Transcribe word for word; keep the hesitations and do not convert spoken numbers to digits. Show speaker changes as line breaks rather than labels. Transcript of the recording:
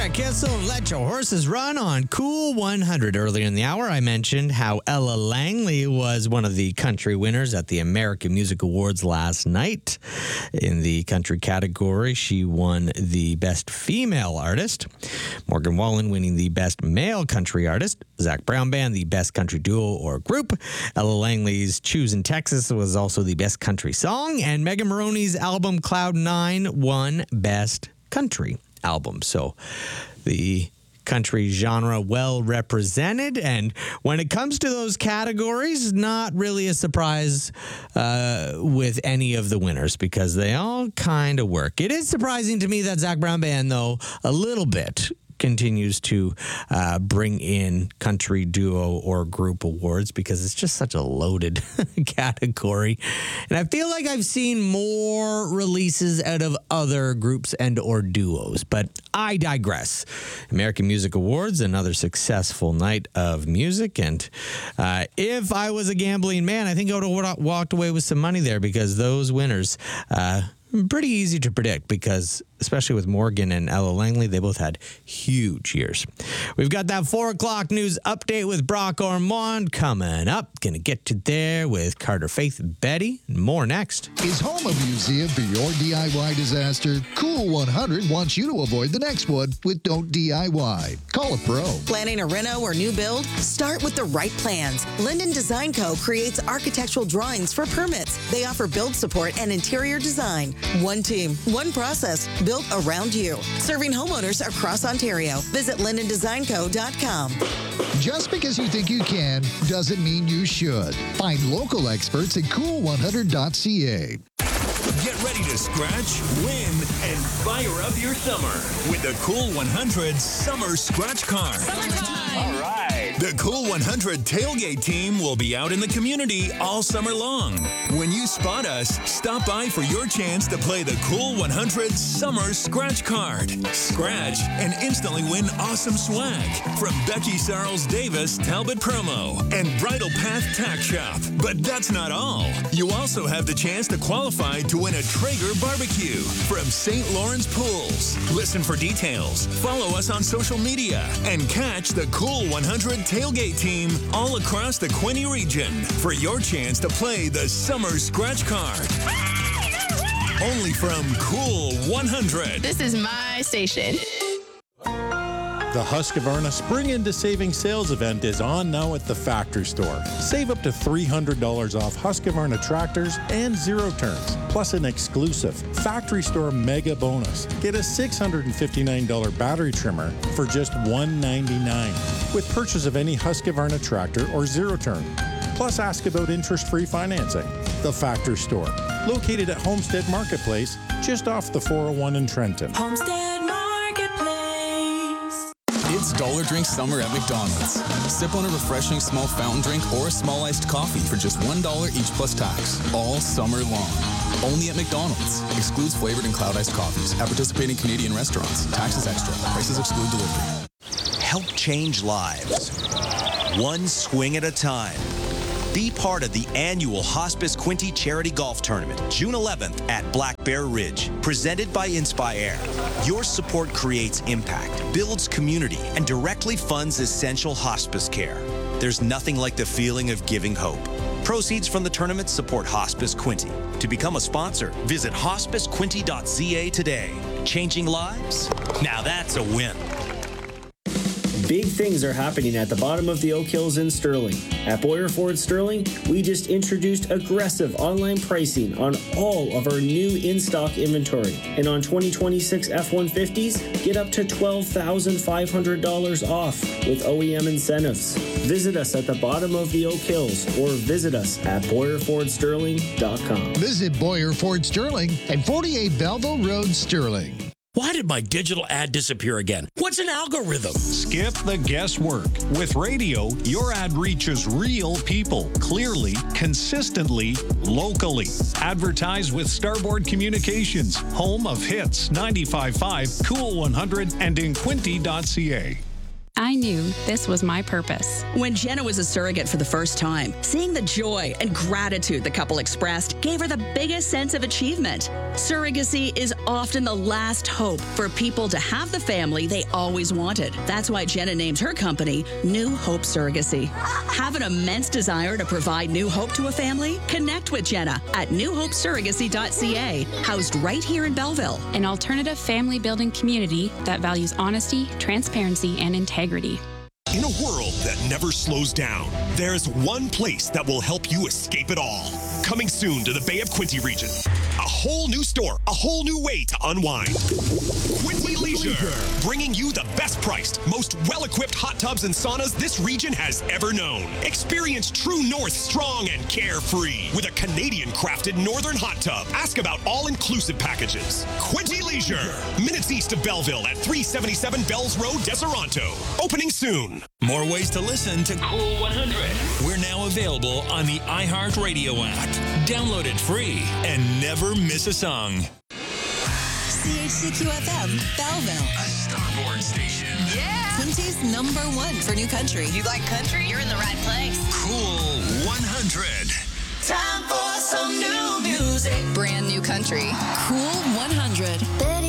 Kissel and Let Your Horses Run on Cool one hundred. Earlier in the hour, I mentioned how Ella Langley was one of the country winners at the American Music Awards last night. In the country category, she won the Best Female Artist. Morgan Wallen winning the Best Male Country Artist. Zach Brown Band, the Best Country Duo or Group. Ella Langley's Choosing Texas was also the Best Country Song. And Megan Maroney's album Cloud nine won Best Country Album. So the country genre well represented, and when it comes to those categories, not really a surprise uh, with any of the winners because they all kind of work. It is surprising to me that Zach Brown Band, though, a little bit continues to uh, bring in country duo or group awards because it's just such a loaded category. And I feel like I've seen more releases out of other groups and or duos, but I digress. American Music Awards, another successful night of music. And uh, if I was a gambling man, I think I would have walked away with some money there because those winners, uh, pretty easy to predict because especially with Morgan and Ella Langley, they both had huge years. We've got that four o'clock news update with Brock Ormond coming up. Going to get to there with Carter Faith, Betty, and more next.
Is home a museum for your D I Y disaster? Cool one hundred wants you to avoid the next one with Don't D I Y. Call a pro.
Planning a reno or new build? Start with the right plans. Linden Design Co. creates architectural drawings for permits. They offer build support and interior design. One team, one process, built around you. Serving homeowners across Ontario. Visit linden design co dot com.
Just because you think you can doesn't mean you should. Find local experts at cool one hundred dot c a.
Get ready to scratch, win, and fire up your summer with the Cool one hundred Summer Scratch Card.
Summertime! All right.
The Cool one hundred tailgate team will be out in the community all summer long. When you spot us, stop by for your chance to play the Cool one hundred Summer Scratch Card. Scratch and instantly win awesome swag from Becky Sarles Davis Talbot Promo and Bridal Path Tack Shop. But that's not all. You also have the chance to qualify to win a Traeger barbecue from Saint Lawrence Pools. Listen for details, follow us on social media, and catch the Cool one hundred tailgate team all across the Quinte region for your chance to play the Summer Scratch Card. Only from Cool one hundred.
This is my station.
The Husqvarna Spring into Savings Sales event is on now at the Factory Store. Save up to three hundred dollars off Husqvarna tractors and zero turns, plus an exclusive Factory Store mega bonus. Get a six hundred fifty-nine dollars battery trimmer for just one hundred ninety-nine dollars with purchase of any Husqvarna tractor or zero turn. Plus, ask about interest-free financing. The Factory Store, located at Homestead Marketplace, just off the four oh one in Trenton.
Homestead Marketplace.
It's Dollar Drink Summer at McDonald's. Sip on a refreshing small fountain drink or a small iced coffee for just one dollar each plus tax, all summer long. Only at McDonald's. Excludes flavored and cloud iced coffees at participating Canadian restaurants. Taxes extra. Prices exclude delivery.
Help change lives, one swing at a time. Be part of the annual Hospice Quinte Charity Golf Tournament, June eleventh at Black Bear Ridge, presented by Inspire. Your support creates impact, builds community, and directly funds essential hospice care. There's nothing like the feeling of giving hope. Proceeds from the tournament support Hospice Quinte. To become a sponsor, visit hospice quinte dot c a today. Changing lives? Now that's a win.
Big things are happening at the bottom of the Oak Hills in Sterling. At Boyer Ford Sterling, we just introduced aggressive online pricing on all of our new in-stock inventory. And on twenty twenty-six F one fifties, get up to twelve thousand five hundred dollars off with O E M incentives. Visit us at the bottom of the Oak Hills or visit us at boyer ford sterling dot com.
Visit Boyer Ford Sterling at forty-eight Belleville Road, Sterling.
Why did my digital ad disappear again? What's an algorithm?
Skip the guesswork. With radio, your ad reaches real people, clearly, consistently, locally. Advertise with Starboard Communications, home of hits ninety-five point five, Cool one hundred, and in quinte dot c a.
I knew this was my purpose.
When Jenna was a surrogate for the first time, seeing the joy and gratitude the couple expressed gave her the biggest sense of achievement. Surrogacy is often the last hope for people to have the family they always wanted. That's why Jenna named her company New Hope Surrogacy. Have an immense desire to provide new hope to a family? Connect with Jenna at new hope surrogacy dot c a, housed right here in Belleville.
An alternative family building community that values honesty, transparency, and integrity.
In a world that never slows down, there's one place that will help you escape it all. Coming soon to the Bay of Quinte region. A whole new store, a whole new way to unwind. Quinte Leisure, bringing you the best priced, most well-equipped hot tubs and saunas this region has ever known. Experience True North strong and carefree with a Canadian-crafted Northern hot tub. Ask about all-inclusive packages. Quinte Leisure, minutes east of Belleville at three seventy-seven Bells Road, Deseronto. Opening soon.
More ways to listen to Cool one hundred. We're now available on the iHeartRadio app. Download it free and never miss a song.
C H C Q F M, Belleville.
A Starboard station.
Yeah! Quinte's number one for new country.
You like country? You're in the right place.
Cool one hundred.
Time for some new music.
Brand new country. Cool one hundred.